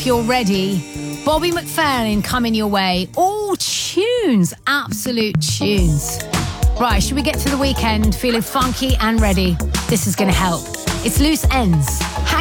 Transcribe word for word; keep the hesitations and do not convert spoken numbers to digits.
if you're ready. Bobby McFerrin coming your way. All tunes, absolute tunes. Right, should we get to the weekend feeling funky and ready? This is going to help. It's Loose Ends. Hang